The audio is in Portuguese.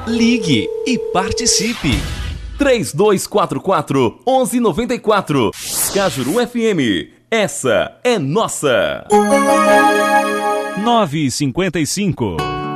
Ligue e participe. 3244-1194. Cajuru FM. Essa é nossa. 9h55.